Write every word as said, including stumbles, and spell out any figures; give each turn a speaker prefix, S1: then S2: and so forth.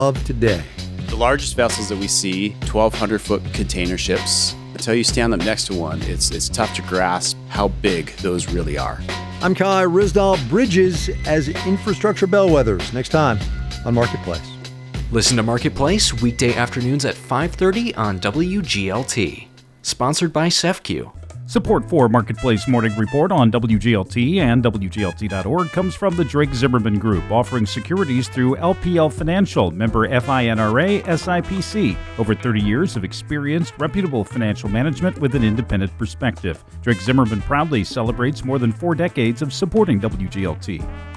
S1: of today.
S2: The largest vessels that we see, twelve hundred foot container ships. Until you stand up next to one, it's it's tough to grasp how big those really are.
S1: I'm Kai Ryssdal. Bridges as infrastructure bellwethers. Next time on Marketplace.
S3: Listen to Marketplace weekday afternoons at five thirty on W G L T. Sponsored by S E F Q.
S4: Support for Marketplace Morning Report on W G L T and W G L T dot org comes from the Drake Zimmerman Group, offering securities through L P L Financial, member F I N R A, S I P C. Over thirty years of experienced, reputable financial management with an independent perspective. Drake Zimmerman proudly celebrates more than four decades of supporting W G L T.